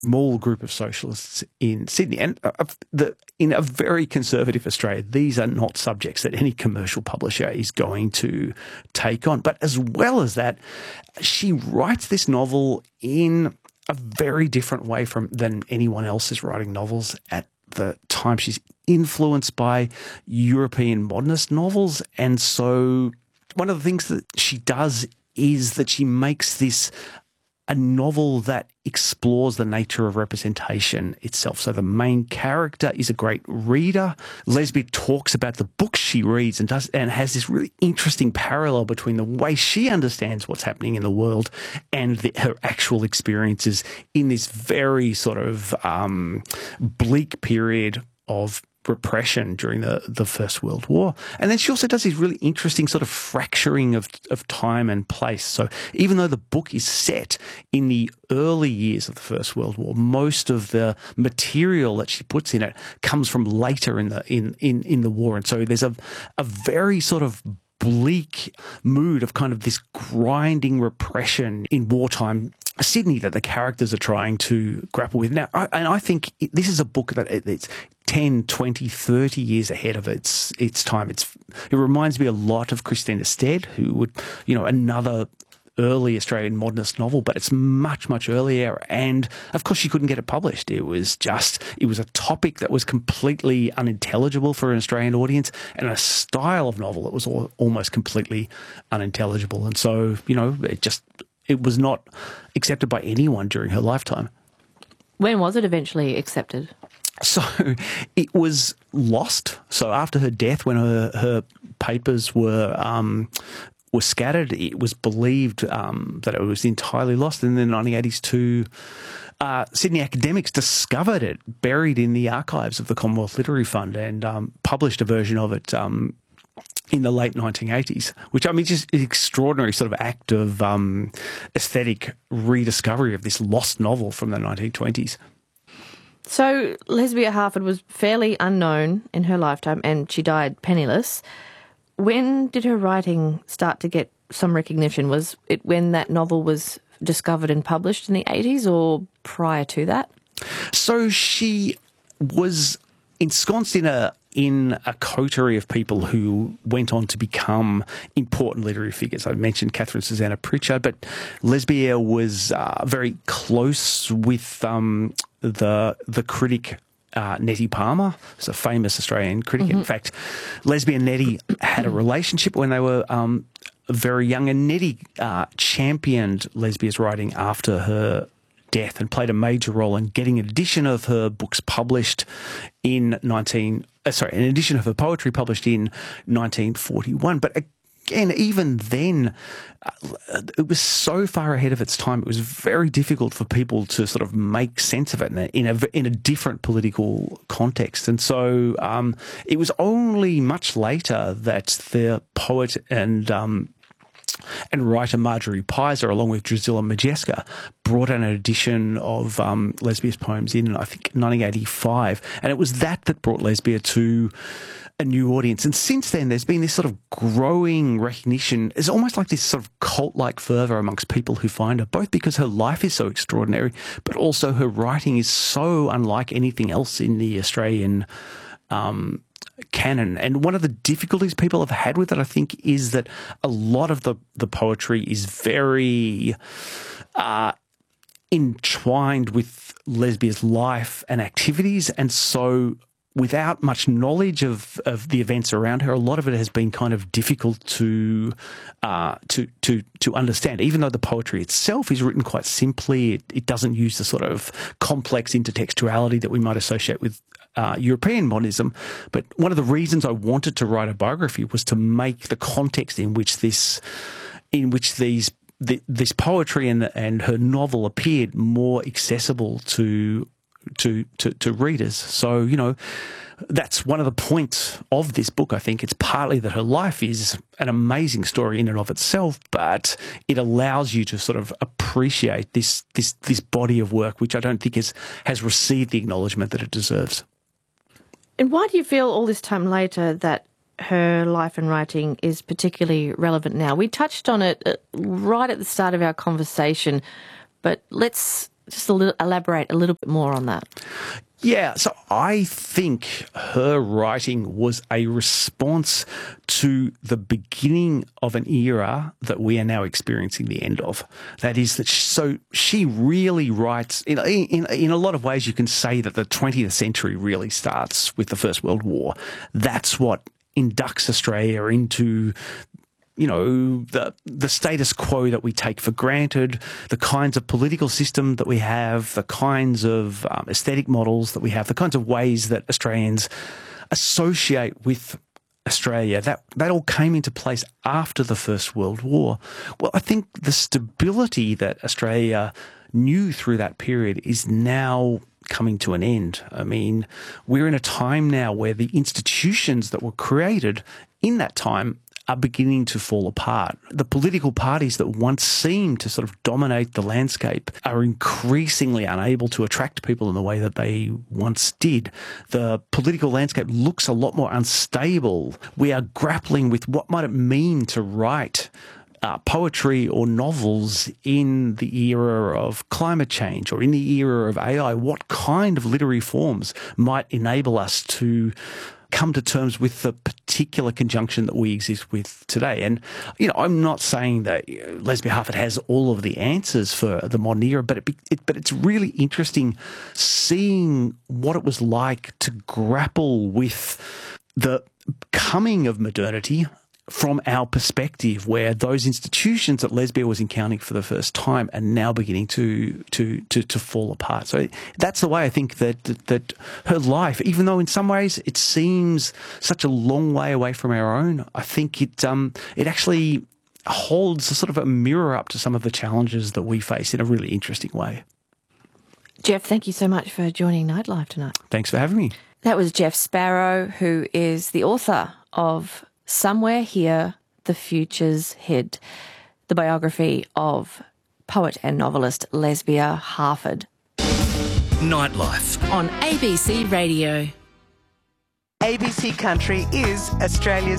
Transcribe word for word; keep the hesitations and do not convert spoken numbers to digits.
small group of socialists in Sydney. And uh, the, in a very conservative Australia, these are not subjects that any commercial publisher is going to take on. But as well as that, she writes this novel in a very different way from than anyone else is writing novels at the time. She's influenced by European modernist novels. And so one of the things that she does is that she makes this a novel that explores the nature of representation itself. So the main character is a great reader. Lesbia talks about the books she reads and does and has this really interesting parallel between the way she understands what's happening in the world and the, her actual experiences in this very sort of um, bleak period of repression during the, the First World War. And then she also does this really interesting sort of fracturing of, of time and place. So even though the book is set in the early years of the First World War, most of the material that she puts in it comes from later in the in, in, in the war. And so there's a, a very sort of bleak mood of kind of this grinding repression in wartime Sydney that the characters are trying to grapple with. Now, I, and I think it, this is a book that it, it's ten, twenty, thirty years ahead of its its time. It's It reminds me a lot of Christina Stead, who would, you know, another early Australian modernist novel, but it's much, much earlier. And of course, she couldn't get it published. It was just, it was a topic that was completely unintelligible for an Australian audience and a style of novel that was all, almost completely unintelligible. And so, you know, it just, it was not accepted by anyone during her lifetime. When was it eventually accepted? So it was lost. So after her death, when her, her papers were um, were scattered, it was believed um, that it was entirely lost. And in the nineteen eighties, two uh, Sydney academics discovered it buried in the archives of the Commonwealth Literary Fund and um, published a version of it um, in the late nineteen eighties, which, I mean, just an extraordinary sort of act of um, aesthetic rediscovery of this lost novel from the nineteen twenties. So Lesbia Harford was fairly unknown in her lifetime and she died penniless. When did her writing start to get some recognition? Was it when that novel was discovered and published in the eighties or prior to that? So she was ensconced in a in a coterie of people who went on to become important literary figures. I mentioned Catherine Susanna Pritchard, but Lesbia was uh, very close with um, the the critic uh, Nettie Palmer, who's a famous Australian critic. Mm-hmm. In fact, Lesbia and Nettie had a relationship when they were um, very young, and Nettie uh, championed Lesbia's writing after her death and played a major role in getting an edition of her books published in nineteen uh, sorry, an edition of her poetry published in nineteen forty-one. But again, even then, uh, it was so far ahead of its time. It was very difficult for people to sort of make sense of it in a in a, in a different political context. And so um, it was only much later that the poet and um, and writer Marjorie Pizer, along with Drusilla Majeska, brought out an edition of um, Lesbia's poems in, I think, nineteen eighty-five. And it was that that brought Lesbia to a new audience. And since then, there's been this sort of growing recognition. It's almost like this sort of cult-like fervour amongst people who find her, both because her life is so extraordinary, but also her writing is so unlike anything else in the Australian um canon. And one of the difficulties people have had with it, I think, is that a lot of the, the poetry is very uh, entwined with Lesbia's life and activities. And so without much knowledge of, of the events around her, a lot of it has been kind of difficult to uh, to to to understand. Even though the poetry itself is written quite simply, it, it doesn't use the sort of complex intertextuality that we might associate with Uh, European modernism. But one of the reasons I wanted to write a biography was to make the context in which this, in which these, the, this poetry and and her novel appeared more accessible to to to to readers. So, you know, that's one of the points of this book. I think it's partly that her life is an amazing story in and of itself, but it allows you to sort of appreciate this this this body of work, which I don't think is has received the acknowledgement that it deserves. And why do you feel all this time later that her life and writing is particularly relevant now? We touched on it right at the start of our conversation, but let's just a little, elaborate a little bit more on that. Yeah, so I think her writing was a response to the beginning of an era that we are now experiencing the end of. That is that, she, so she really writes, in, in, in a lot of ways you can say that the twentieth century really starts with the First World War. That's what inducts Australia into, you know, the the status quo that we take for granted, the kinds of political system that we have, the kinds of um, aesthetic models that we have, the kinds of ways that Australians associate with Australia. That that all came into place after the First World War. Well, I think the stability that Australia knew through that period is now coming to an end. I mean, we're in a time now where the institutions that were created in that time are beginning to fall apart. The political parties that once seemed to sort of dominate the landscape are increasingly unable to attract people in the way that they once did. The political landscape looks a lot more unstable. We are grappling with what might it mean to write Uh, poetry or novels in the era of climate change or in the era of A I. What kind of literary forms might enable us to come to terms with the particular conjunction that we exist with today? And, you know, I'm not saying that Lesbia Harford has all of the answers for the modern era, but it, it, but it's really interesting seeing what it was like to grapple with the coming of modernity from our perspective, where those institutions that Lesbia was encountering for the first time are now beginning to to to, to fall apart. So that's the way I think that, that that her life, even though in some ways it seems such a long way away from our own, I think it um it actually holds a sort of a mirror up to some of the challenges that we face in a really interesting way. Jeff, thank you so much for joining Nightlife tonight. Thanks for having me. That was Jeff Sparrow, who is the author of Somewhere Here, The Future's Hid, the biography of poet and novelist Lesbia Harford. Nightlife on A B C Radio. A B C Country is Australia's